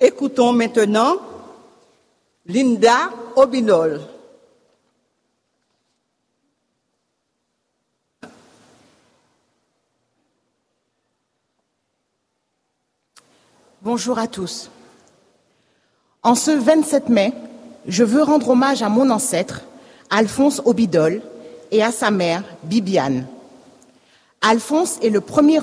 Écoutons maintenant Linda Obidol. Bonjour à tous. En ce 27 mai, je veux rendre hommage à mon ancêtre, Alphonse Obidol, et à sa mère, Bibiane. Alphonse est le premier